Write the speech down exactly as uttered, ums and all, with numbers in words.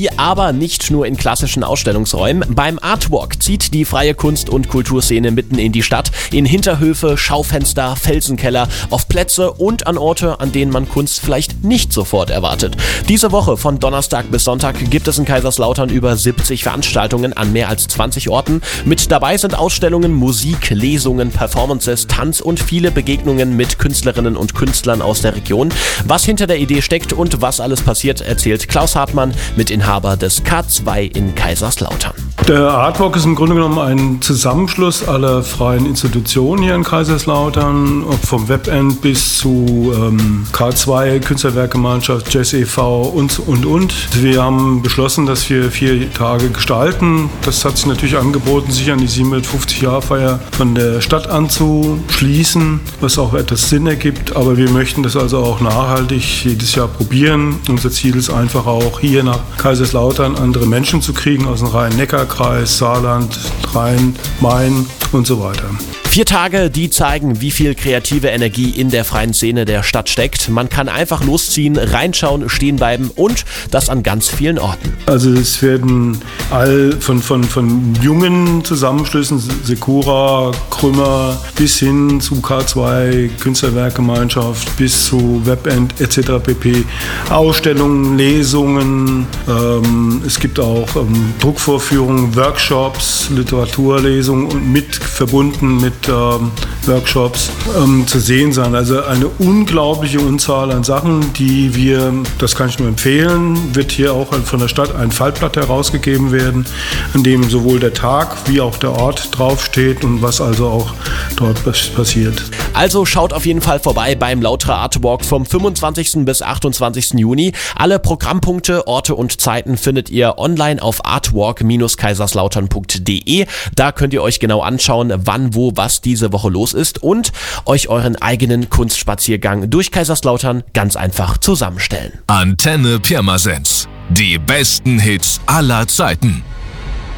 Energie, aber nicht nur in klassischen Ausstellungsräumen. Beim Artwalk zieht die freie Kunst- und Kulturszene mitten in die Stadt, in Hinterhöfe, Schaufenster, Felsenkeller, auf Plätze und an Orte, an denen man Kunst vielleicht nicht sofort erwartet. Diese Woche von Donnerstag bis Sonntag gibt es in Kaiserslautern über siebzig Veranstaltungen an mehr als zwanzig Orten. Mit dabei sind Ausstellungen, Musik, Lesungen, Performances, Tanz und viele Begegnungen mit Künstlerinnen und Künstlern aus der Region. Was hinter der Idee steckt und was alles passiert, erzählt Klaus Hartmann, Mitinhaber des K zwei in Kaiserslautern. Der Artwalk ist im Grunde genommen ein Zusammenschluss aller freien Institutionen hier in Kaiserslautern, vom Webend bis zu ähm, K zwei, Künstlerwerkgemeinschaft, Jazz e V und, und, und. Wir haben beschlossen, dass wir vier Tage gestalten. Das hat sich natürlich angeboten, sich an die siebenhundertfünfzig-Jahr-Feier von der Stadt anzuschließen, was auch etwas Sinn ergibt. Aber wir möchten das also auch nachhaltig jedes Jahr probieren. Unser Ziel ist einfach auch, hier nach Kaiserslautern andere Menschen zu kriegen aus dem Rhein-Neckar-Kreis, Saarland, Rhein, Main und so weiter. Vier Tage, die zeigen, wie viel kreative Energie in der freien Szene der Stadt steckt. Man kann einfach losziehen, reinschauen, stehen bleiben und das an ganz vielen Orten. Also es werden all von, von, von jungen Zusammenschlüssen, Sekura, Krümmer, bis hin zu K zwei, Künstlerwerkgemeinschaft, bis zu Webend et cetera pp. Ausstellungen, Lesungen, ähm, es gibt auch ähm, Druckvorführungen, Workshops, Literaturlesungen und mit verbunden mit ähm, Workshops ähm, zu sehen sein. Also eine unglaubliche Unzahl an Sachen, die wir, das kann ich nur empfehlen, wird hier auch von der Stadt ein Faltblatt herausgegeben werden, an dem sowohl der Tag wie auch der Ort draufsteht und was also auch dort passiert. Also schaut auf jeden Fall vorbei beim Lautra Artwalk vom fünfundzwanzigsten bis achtundzwanzigsten Juni. Alle Programmpunkte, Orte und Zeiten findet ihr online auf artwalk Bindestrich kaiserslautern punkt de. Da könnt ihr euch genau anschauen, wann, wo, was diese Woche los ist und euch euren eigenen Kunstspaziergang durch Kaiserslautern ganz einfach zusammenstellen. Antenne Pirmasens. Die besten Hits aller Zeiten.